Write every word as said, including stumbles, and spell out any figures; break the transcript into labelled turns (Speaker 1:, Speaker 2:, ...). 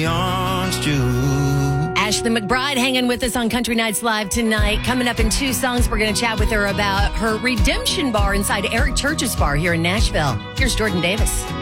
Speaker 1: Ashley McBryde hanging with us on Country Nights Live tonight. Coming up in two songs, we're going to chat with her about her redemption bar inside Eric Church's bar here in Nashville. Here's Jordan Davis.